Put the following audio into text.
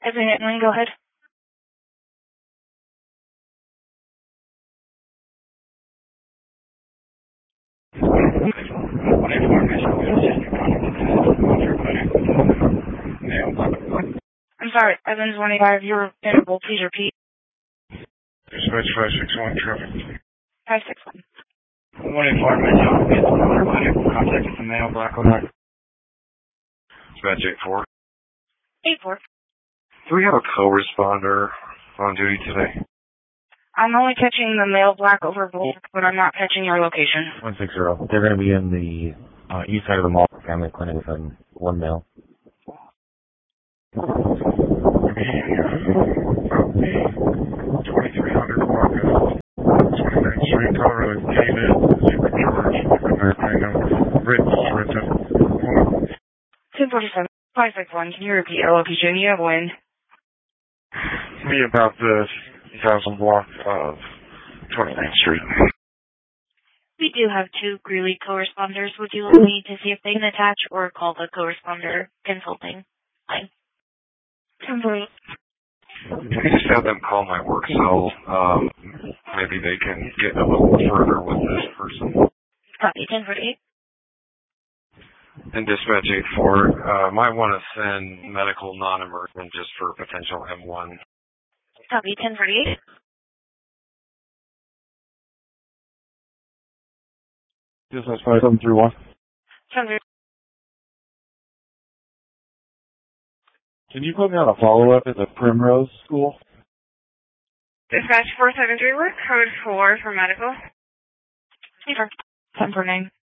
Evan Hitman, go ahead. I'm sorry, Evans 185, you're available. Please repeat. Dispatch 561 traffic. 561. 185, contact with the male black on that. Dispatch 84. 84. Do we have a co-responder on duty today? I'm only catching the male black over black, but I'm not catching your location. 160. They're going to be in the east side of the mall family clinic with one male. 2300 Marcus. 29th Street, Colorado, came in, Super George, I know, Ritz, 1047, 561, can you repeat your location? You have wind. Me about the 1000 block of 29th Street. We do have two Greeley co-responders. Would you like me to see if they can attach or call the co-responder consulting line? 1048. Can you just have them call my work cell? Maybe they can get a little further with this person. Copy, 1048. And dispatch 84, might want to send medical non-emergent just for potential M1. Copy, 1048. Dispatch 5731. 1048. Can you put me on a follow-up at the Primrose School? Dispatch 473, we're code 4 for medical. 10 for name.